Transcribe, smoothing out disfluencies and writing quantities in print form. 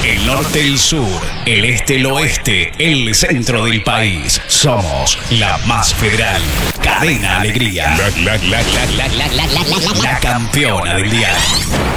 El norte, el sur, el este, el oeste, el centro del país. Somos la más federal. Cadena Alegría. La campeona del dial.